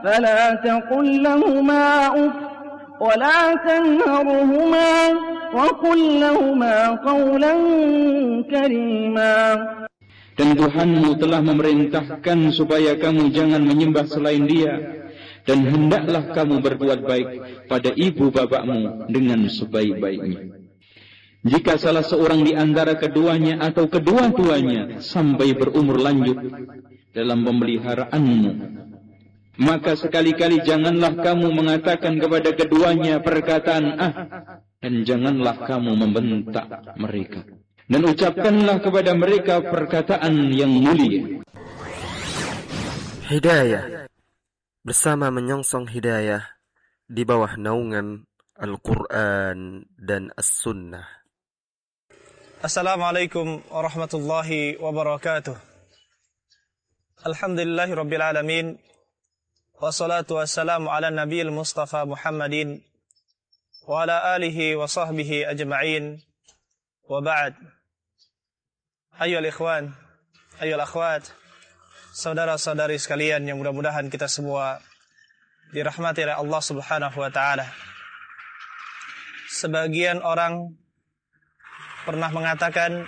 فلا تقل لهما أف ولا تنهرهما وقل لهما قولا كريما. Dan Tuhanmu telah memerintahkan supaya kamu jangan menyembah selain Dia, dan hendaklah kamu berbuat baik pada ibu bapakmu dengan sebaik-baiknya. Jika salah seorang di antara keduanya atau kedua-duanya sampai berumur lanjut dalam pemeliharaanmu, maka sekali-kali janganlah kamu mengatakan kepada keduanya perkataan dan janganlah kamu membentak mereka. Dan ucapkanlah kepada mereka perkataan yang mulia. Hidayah bersama menyongsong hidayah di bawah naungan Al-Quran dan As-Sunnah. Assalamualaikum warahmatullahi wabarakatuh. Alhamdulillahi rabbil alamin. Wassalatu wassalamu ala nabiyil mustafa Muhammadin wa ala alihi wa sahbihi ajma'in. Wa ba'd. Ayyuhal ikhwan, ayyuhal akhwat, saudara-saudari sekalian yang mudah-mudahan kita semua dirahmati oleh Allah Subhanahu wa taala. Sebagian orang pernah mengatakan,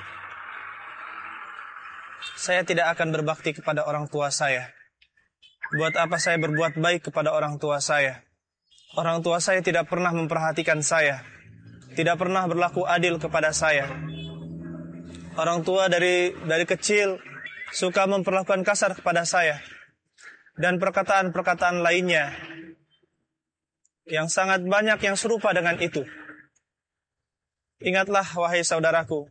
saya tidak akan berbakti kepada orang tua saya. Buat apa saya berbuat baik kepada orang tua saya? Orang tua saya tidak pernah memperhatikan saya, tidak pernah berlaku adil kepada saya. Orang tua dari kecil suka memperlakukan kasar kepada saya, dan perkataan-perkataan lainnya yang sangat banyak yang serupa dengan itu. Ingatlah wahai saudaraku,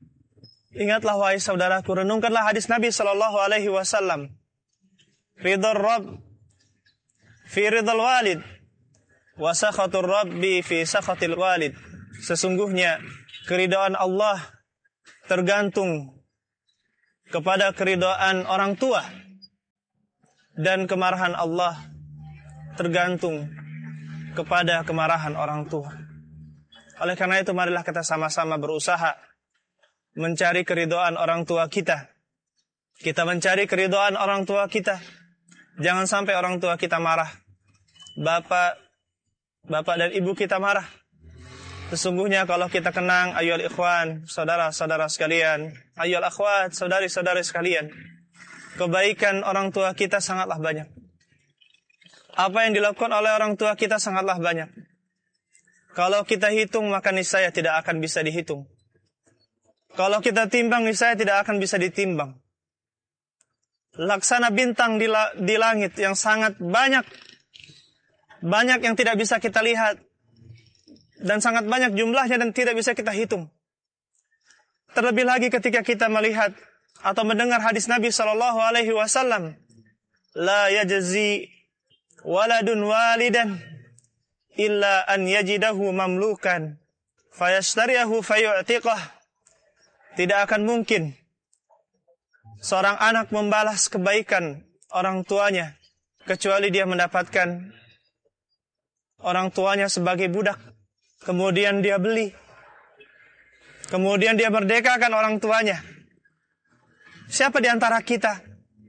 renungkanlah hadis Nabi sallallahu alaihi wasallam. Ridhar Rabb fi ridhal walid wa sakhatur Rabbi fi sakhatil walid. Sesungguhnya keridhaan Allah tergantung kepada keridhaan orang tua, dan kemarahan Allah tergantung kepada kemarahan orang tua. Oleh karena itu, marilah kita sama-sama berusaha mencari keridhaan orang tua kita. Kita mencari keridhaan orang tua kita. Jangan sampai orang tua kita marah, bapak dan ibu kita marah. Sesungguhnya kalau kita kenang, ayyuhal ikhwan, saudara-saudara sekalian, ayyuhal akhwat, saudari-saudari sekalian, kebaikan orang tua kita sangatlah banyak. Apa yang dilakukan oleh orang tua kita sangatlah banyak. Kalau kita hitung, maka niscaya tidak akan bisa dihitung. Kalau kita timbang, niscaya tidak akan bisa ditimbang. Laksana bintang di langit yang sangat banyak yang tidak bisa kita lihat, dan sangat banyak jumlahnya dan tidak bisa kita hitung. Terlebih lagi ketika kita melihat atau mendengar hadis Nabi sallallahu alaihi wasallam, la yajzi waladun walidan illa an yajidahu mamlukan fayashtariyahu fayu'tiqah. Tidak akan mungkin seorang anak membalas kebaikan orang tuanya kecuali dia mendapatkan orang tuanya sebagai budak, kemudian dia beli, kemudian dia merdekakan orang tuanya. Siapa di antara kita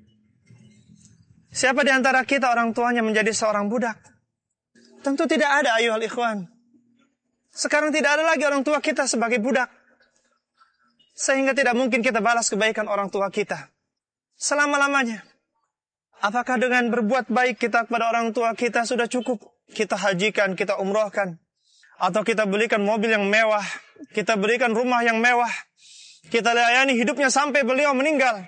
orang tuanya menjadi seorang budak? Tentu tidak ada, ayyuhal ikhwan. Sekarang tidak ada lagi orang tua kita sebagai budak, sehingga tidak mungkin kita balas kebaikan orang tua kita selama-lamanya. Apakah dengan berbuat baik kita kepada orang tua kita sudah cukup? Kita hajikan, kita umrohkan, atau kita belikan mobil yang mewah, kita berikan rumah yang mewah, kita layani hidupnya sampai beliau meninggal.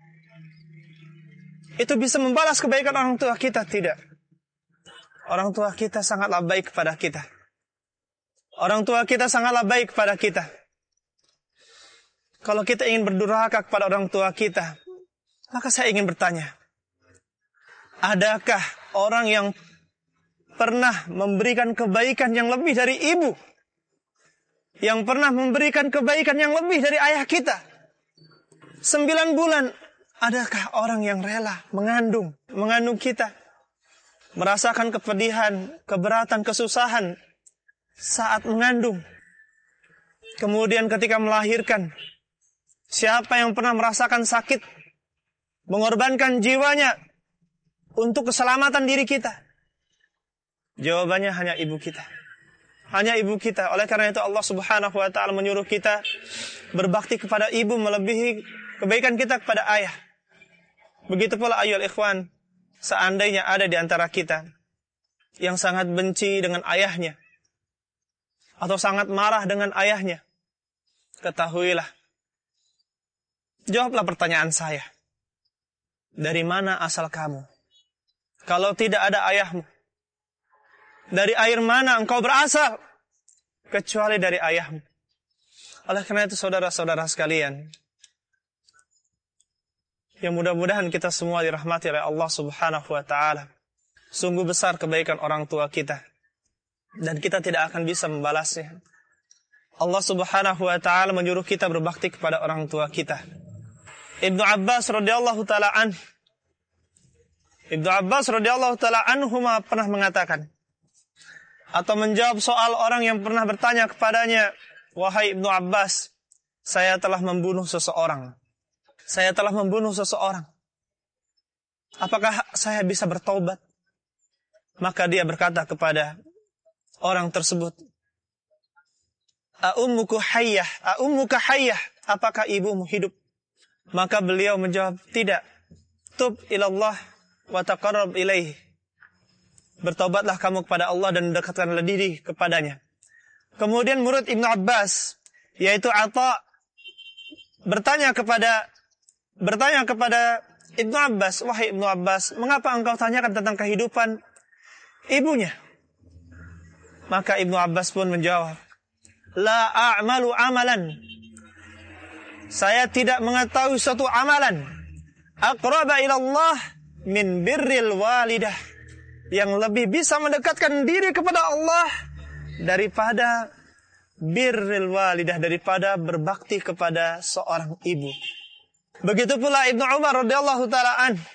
Itu bisa membalas kebaikan orang tua kita? Tidak. Orang tua kita sangatlah baik kepada kita. Orang tua kita sangatlah baik kepada kita. Kalau kita ingin berdurhaka kepada orang tua kita, maka saya ingin bertanya, adakah orang yang pernah memberikan kebaikan yang lebih dari ibu? Yang pernah memberikan kebaikan yang lebih dari ayah kita? 9 bulan, adakah orang yang rela mengandung kita? Merasakan kepedihan, keberatan, kesusahan saat mengandung. Kemudian ketika melahirkan, siapa yang pernah merasakan sakit, mengorbankan jiwanya untuk keselamatan diri kita? Jawabannya hanya ibu kita. Hanya ibu kita. Oleh karena itu Allah Subhanahu wa ta'ala menyuruh kita berbakti kepada ibu melebihi kebaikan kita kepada ayah. Begitu pula ayyuhal ikhwan, seandainya ada di antara kita yang sangat benci dengan ayahnya atau sangat marah dengan ayahnya, ketahuilah, jawablah pertanyaan saya. Dari mana asal kamu? Kalau tidak ada ayahmu, dari air mana engkau berasal? Kecuali dari ayahmu. Oleh karena itu saudara-saudara sekalian, yang mudah-mudahan kita semua dirahmati oleh Allah Subhanahu wa ta'ala. Sungguh besar kebaikan orang tua kita, dan kita tidak akan bisa membalasnya. Allah Subhanahu wa ta'ala menyuruh kita berbakti kepada orang tua kita. Ibnu Abbas radhiyallahu ta'ala anhuma pernah mengatakan atau menjawab soal orang yang pernah bertanya kepadanya, "Wahai Ibnu Abbas, saya telah membunuh seseorang. Apakah saya bisa bertaubat?" Maka dia berkata kepada orang tersebut, "Ummuka hayyah? Apakah ibumu hidup?" Maka beliau menjawab, "Tidak. Tub ilallah wa taqarrab ilaihi." Bertaubatlah kamu kepada Allah dan dekatkanlah diri kepadanya. Kemudian murid Ibnu Abbas, yaitu Atha, bertanya kepada Ibnu Abbas, "Wahai Ibnu Abbas, mengapa engkau tanyakan tentang kehidupan ibunya?" Maka Ibnu Abbas pun menjawab, "La a'malu amalan." Saya tidak mengetahui suatu amalan aqraba ila Allah min birril walidah, yang lebih bisa mendekatkan diri kepada Allah daripada birril walidah, daripada berbakti kepada seorang ibu. Begitu pula Ibnu Umar radhiyallahu ta'ala